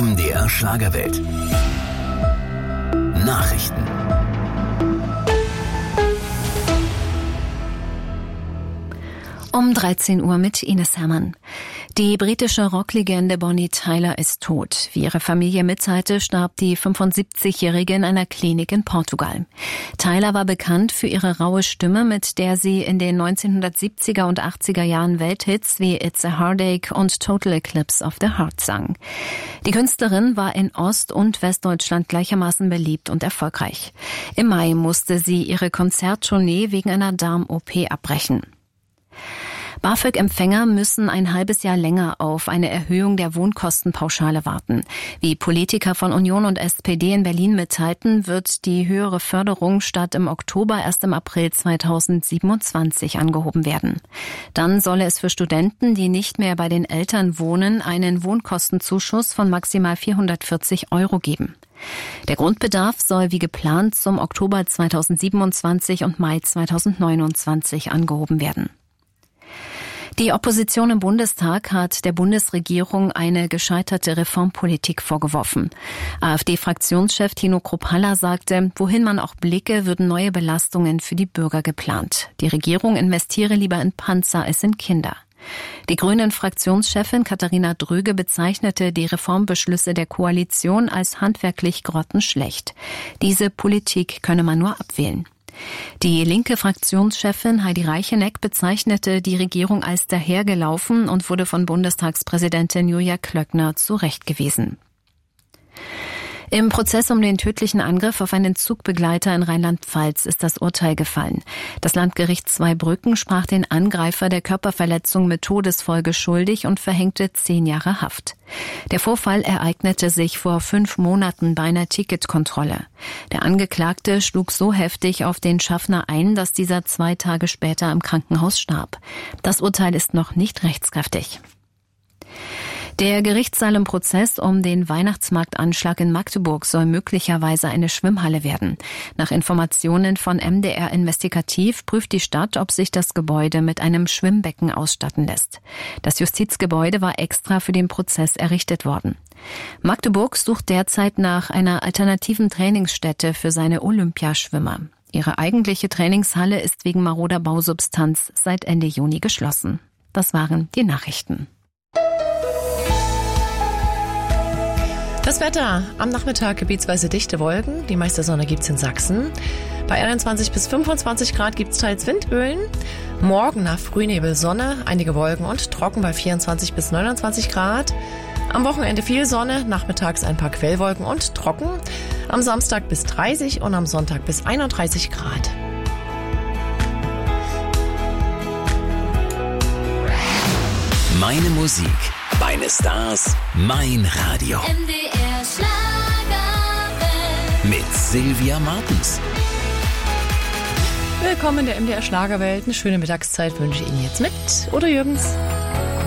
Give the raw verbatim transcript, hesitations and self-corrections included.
M D R Schlagerwelt. Nachrichten. Um dreizehn Uhr mit Ines Hermann. Die britische Rocklegende Bonnie Tyler ist tot. Wie ihre Familie mitteilte, starb die fünfundsiebzigjährige in einer Klinik in Portugal. Tyler war bekannt für ihre raue Stimme, mit der sie in den neunzehnhundertsiebziger und achtziger Jahren Welthits wie It's a Heartache und Total Eclipse of the Heart sang. Die Künstlerin war in Ost- und Westdeutschland gleichermaßen beliebt und erfolgreich. Im Mai musste sie ihre Konzerttournee wegen einer Darm-O P abbrechen. BAföG-Empfänger müssen ein halbes Jahr länger auf eine Erhöhung der Wohnkostenpauschale warten. Wie Politiker von Union und S P D in Berlin mitteilten, wird die höhere Förderung statt im Oktober erst im April zweitausendsiebenundzwanzig angehoben werden. Dann solle es für Studenten, die nicht mehr bei den Eltern wohnen, einen Wohnkostenzuschuss von maximal vierhundertvierzig Euro geben. Der Grundbedarf soll wie geplant zum Oktober zweitausendsiebenundzwanzig und Mai zweitausendneunundzwanzig angehoben werden. Die Opposition im Bundestag hat der Bundesregierung eine gescheiterte Reformpolitik vorgeworfen. AfD-Fraktionschef Tino Kruppalla sagte, wohin man auch blicke, würden neue Belastungen für die Bürger geplant. Die Regierung investiere lieber in Panzer als in Kinder. Die Grünen-Fraktionschefin Katharina Dröge bezeichnete die Reformbeschlüsse der Koalition als handwerklich grottenschlecht. Diese Politik könne man nur abwählen. Die linke Fraktionschefin Heidi Reicheneck bezeichnete die Regierung als dahergelaufen und wurde von Bundestagspräsidentin Julia Klöckner zurechtgewiesen. Im Prozess um den tödlichen Angriff auf einen Zugbegleiter in Rheinland-Pfalz ist das Urteil gefallen. Das Landgericht Zweibrücken sprach den Angreifer der Körperverletzung mit Todesfolge schuldig und verhängte zehn Jahre Haft. Der Vorfall ereignete sich vor fünf Monaten bei einer Ticketkontrolle. Der Angeklagte schlug so heftig auf den Schaffner ein, dass dieser zwei Tage später im Krankenhaus starb. Das Urteil ist noch nicht rechtskräftig. Der Gerichtssaal im Prozess um den Weihnachtsmarktanschlag in Magdeburg soll möglicherweise eine Schwimmhalle werden. Nach Informationen von M D R Investigativ prüft die Stadt, ob sich das Gebäude mit einem Schwimmbecken ausstatten lässt. Das Justizgebäude war extra für den Prozess errichtet worden. Magdeburg sucht derzeit nach einer alternativen Trainingsstätte für seine Olympiaschwimmer. Ihre eigentliche Trainingshalle ist wegen maroder Bausubstanz seit Ende Juni geschlossen. Das waren die Nachrichten. Das Wetter. Am Nachmittag gebietsweise dichte Wolken. Die meiste Sonne gibt's in Sachsen. Bei einundzwanzig bis fünfundzwanzig Grad gibt's teils Windböen. Morgen nach Frühnebel Sonne, einige Wolken und trocken bei vierundzwanzig bis neunundzwanzig Grad. Am Wochenende viel Sonne, nachmittags ein paar Quellwolken und trocken. Am Samstag bis dreißig und am Sonntag bis einunddreißig Grad. Meine Musik, meine Stars, mein Radio. M D R Schlagerwelt. Mit Sylvia Martens. Willkommen in der M D R Schlagerwelt. Eine schöne Mittagszeit wünsche ich Ihnen jetzt mit Udo Jürgens.